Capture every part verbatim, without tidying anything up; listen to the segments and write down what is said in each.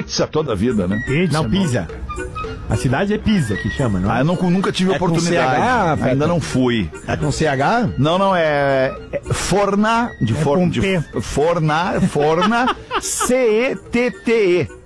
pizza toda a vida, né? Pizza, não, Pisa. A cidade é Pisa que chama, não é? Ah, eu não, nunca tive é oportunidade. Com C H, ainda não fui. É com C H? Não, não, é, é Forna, de, é for, de Forna, Forna, C E T T E.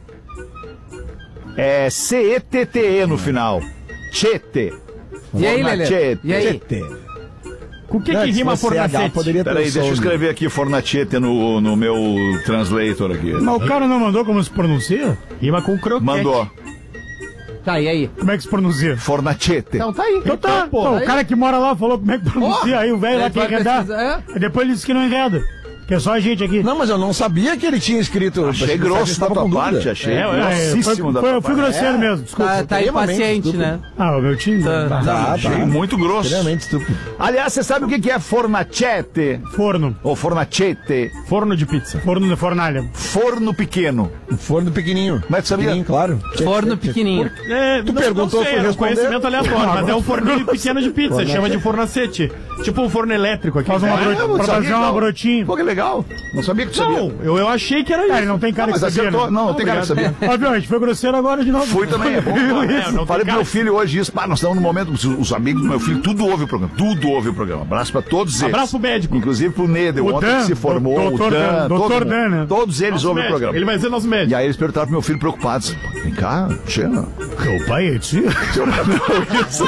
É C E T T E no final. Chete. E aí, Lelê? E aí? Chete. Com o que que rima Fornacete? Peraí, deixa eu escrever aqui Fornachete no, no meu translator aqui. Mas o cara não mandou como se pronuncia? Rima com croquete. Mandou. Tá, e aí? Como é que se pronuncia? Fornachete. Então tá aí. Então tá, então, pô, então, aí. O cara que mora lá falou como é que pronuncia, oh, aí o velho lá que enredar. É? Depois ele disse que não enreda. Que é só a gente aqui. Não, mas eu não sabia que ele tinha escrito. Achei grosso da tua parte, achei. É, grossíssimo da tua parte. Eu fui grosseiro mesmo, desculpa. Tá, tá impaciente, né? Ah, o meu time? Tá, tá, tá, achei tá. muito grosso. Extremamente estúpido. Aliás, você sabe o que é fornachete? Forno. Ou fornachete? Forno de pizza. Forno de fornalha. Forno pequeno. Um forno pequenininho. Mas tu sabia? Pequenininho, claro. Forno pequenininho. É, tu não, perguntou, não sei, foi é um conhecimento aleatório, mas é um forninho pequeno de pizza, chama de fornacete. Tipo um forno elétrico aqui. Faz uma é, bro... pra fazer uma brotinha. Pô, que legal. Não sabia que tu sabia. Não, eu, eu achei que era isso. É, não tem cara não, que mas sabia. Acertou. Não, não tem cara que sabia. Obviamente, foi grosseiro agora de novo. Fui também, é bom. É, não Falei pro meu filho hoje isso. Pá, nós estamos no momento, os amigos do meu filho, tudo ouve o programa. Tudo ouve o programa. Abraço pra todos eles. Abraço pro médico. Inclusive pro Nedel, o ontem Dan, que se formou. doutor o Dan. Doutor Dan, né? Todos eles nosso ouvem médico. o programa. Ele vai ser nosso médico. E aí eles perguntaram pro meu filho preocupados. Vem cá, Xena. Teu pai é tio? Não, isso.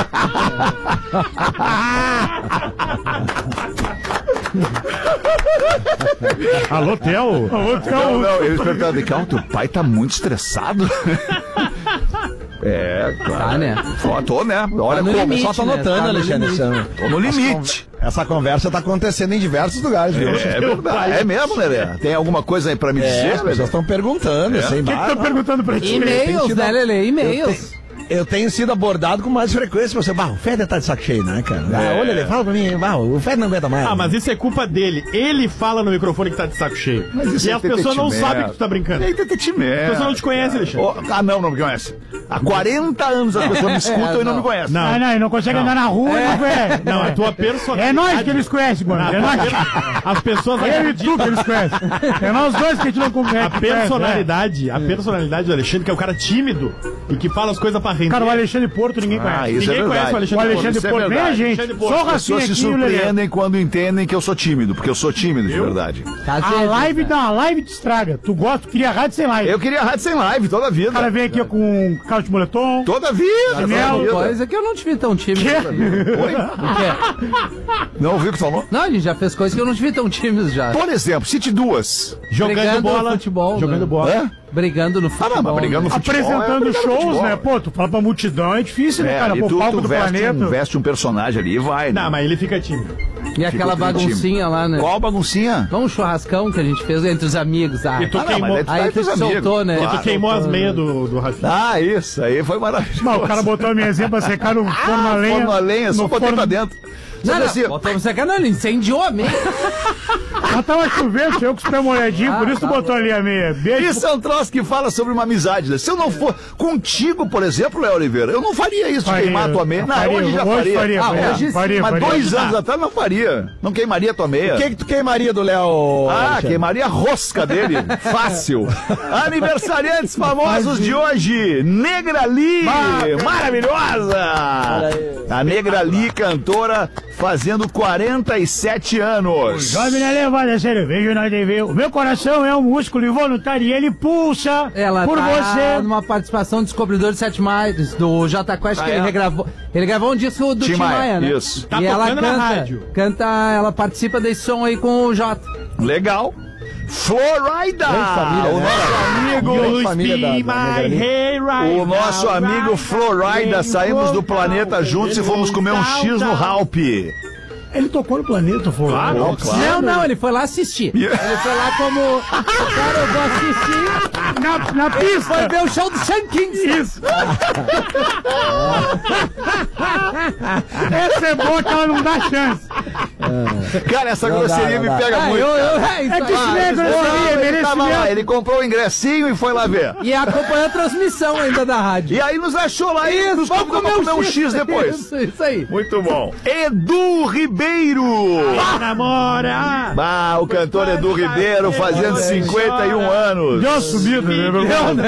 Alô, Theo? Alô, Theo? Não, não, eles perguntaram, vem cá, teu pai tá muito estressado? É, claro. Tá, né? Tô, tô, né? Olha tá como. Limite, só tá né? notando, tá Alexandre. No tô no limite. Essa conversa tá acontecendo em diversos lugares, viu? É, é verdade. É mesmo, Lelê? Tem alguma coisa aí pra me dizer? É, as pessoas estão perguntando, É. eu sei O que mais. que tá perguntando pra ti? E-mails, né, Lelê? E-mails. Eu tenho sido abordado com mais frequência. Você, bah, o Feder tá de saco cheio, né, cara? Ah, olha, ele fala pra mim, bah, o Feder não aguenta mais. Ah, mas isso é culpa dele. Ele fala no microfone que tá de saco cheio. E é as pessoas não tetetimé. sabem que tu tá brincando. É As tetetimé. pessoas não te conhecem, Alexandre. Oh, ah, não, não me conhece. Há quarenta anos as pessoas me escutam É, e não não. me conhecem. Não. Ah, não, ele não consegue Não. andar na rua, não conhece. Não, a tua personalidade. É nós que eles conhecem, mano. É nós. As pessoas Eu e tu acreditam. que eles conhecem. É nós dois que a gente não conhece. A personalidade, a personalidade do Alexandre, que é o cara tímido e que fala as coisas pra render. Cara, o Alexandre Porto ninguém Ah, conhece. isso Ninguém é conhece o verdade. O Alexandre, Alexandre isso é Porto, nem a verdade. gente. Alexandre Porto. Só o As pessoas Rafinha se aqui e o Lelê. surpreendem quando entendem que eu sou tímido, porque eu sou tímido de verdade. Às A vezes, live, né? não, a live te estraga. Tu gosta, tu queria rádio sem live. Eu queria rádio sem live toda a vida. O cara vem aqui com um caldo de moletom. Toda a vida. toda a Chinelo. vida. Coisa que eu não te vi tão tímido. Quê? Oi? O quê? Não ouviu o que tu falou? Não, a gente já fez coisas que eu não te vi tão tímidos já. Por exemplo, cite duas. Jogando Brigando bola. no futebol, Jogando né? bola. Hã? Brigando no Ah, futebol. não, mas brigando no né? futebol. Apresentando é brigando no shows, futebol. né? Pô, tu fala pra multidão, é difícil, né, É, cara? ali Pô, tu, palco tu do veste, planeta. um, veste um personagem ali e vai, né? Não, mas ele fica tímido. E aquela Ficou baguncinha lá, né? Qual baguncinha? Vamos um churrascão que a gente fez entre os amigos. Ah, E tu Ah, não, queimou, mas daí aí tu tu faz se amigos. soltou, né? e tu Claro. queimou as meias do, do Rafinha. Ah, isso aí foi maravilhoso. Mas o cara botou a minhazinha pra secar no forno a lenha. Forno a lenha, só no botei forno- pra dentro. Não, Sabe não, assim, botamos secando, ele incendiou a meia. Mas tava chovendo, eu com os pés molhadinhos, por isso tu botou ali a meia. Beijo. isso é um troço que fala sobre uma amizade, né? Se eu não for contigo, por exemplo, Léo Oliveira, eu não faria isso de Faria, queimar a tua meia. Não, faria, hoje já hoje faria. faria, Ah, faria, hoje sim, faria, mas faria. dois anos atrás não faria. Não queimaria a tua meia. O que que tu queimaria do Léo? Ah, Alexandre? queimaria a rosca dele. Fácil. Aniversariantes famosos de hoje. Negra Lee. Maravilhosa. A Negra Lee, cantora, fazendo quarenta e sete anos. Jovem na levada, é sério, vejo na T V. O meu coração é um músculo involuntário e ele pulsa Ela por tá você. numa participação do Descobridor de Sete Mares, do Jota Quest, que Ah, ele é? regravou. Ele gravou um disco do Tim Tim Maia, Maia, né? isso. Tá e ela tocando na canta, rádio. canta, ela participa desse som aí com o Jota. Legal. Florida. Grande família, o né? nosso amigo. Grande família da- da Negra Lee. O nosso amigo Florida. Saímos do planeta juntos e fomos comer um X no Halp. Ele tocou no planeta, foi. Claro, Não, claro. Não, não, ele foi lá assistir. Ele foi lá como. Cara, eu vou assistir. Na, na Ele pista. foi ver o show do Sean Kingston. Isso. Essa é boa que ela não dá chance. Cara, essa Não grosseria dá, me não pega Ah, muito. eu, eu, é, isso É que aí. isso não é grosseria, ele merece tava lá, mesmo. ele comprou o ingressinho e foi lá ver. E acompanhou a transmissão ainda da rádio. E aí nos achou lá e nos convidou pra comer um X depois. Isso, isso aí. Muito bom. Edu Ribeiro. Namora! Ah, o cantor Edu Ribeiro fazendo cinquenta e um anos. Deu uma subida, né, meu irmão?